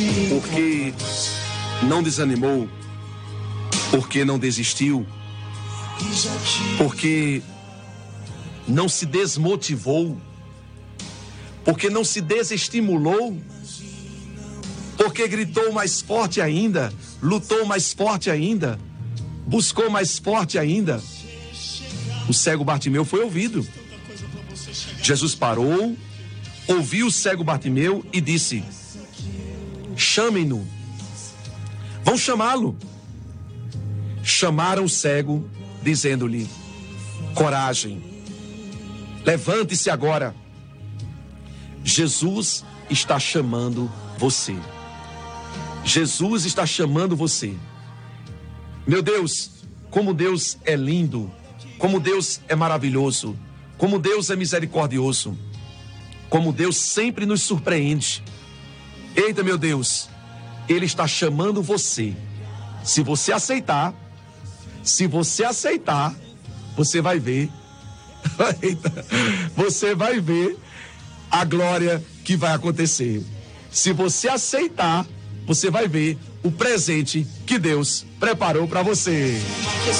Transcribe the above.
Porque não desanimou, porque não desistiu, porque não se desmotivou, porque não se desestimulou, porque gritou mais forte ainda, lutou mais forte ainda, buscou mais forte ainda. O cego Bartimeu foi ouvido. Jesus parou, ouviu o cego Bartimeu e disse: chamem-no. Vão chamá-lo. Chamaram o cego, dizendo-lhe: coragem, levante-se agora. Jesus está chamando você. Jesus está chamando você. Meu Deus, como Deus é lindo, como Deus é maravilhoso, como Deus é misericordioso, como Deus sempre nos surpreende. Eita, meu Deus, Ele está chamando você. Se você aceitar, você vai ver. Eita, você vai ver a glória que vai acontecer. Se você aceitar, você vai ver o presente que Deus preparou para você.